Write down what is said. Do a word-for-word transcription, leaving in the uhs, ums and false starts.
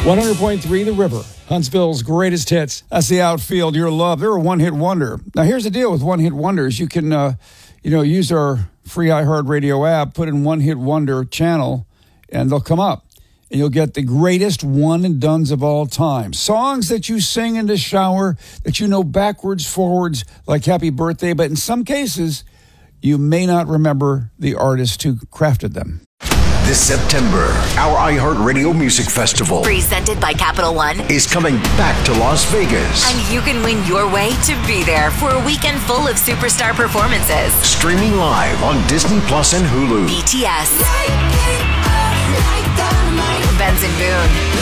one hundred point three The River, Huntsville's greatest hits. That's the outfield, Your Love. They're a one-hit wonder. Now, here's the deal with one-hit wonders. You can, uh, you know, use our free iHeartRadio app, put in one-hit wonder channel, and they'll come up. And you'll get the greatest one-and-dones of all time. Songs that you sing in the shower, that you know backwards, forwards, like Happy Birthday. But in some cases, you may not remember the artist who crafted them. This September, our iHeartRadio Music Festival, presented by Capital One, is coming back to Las Vegas. And you can win your way to be there for a weekend full of superstar performances. Streaming live on Disney Plus and Hulu. B T S, Benson Boone,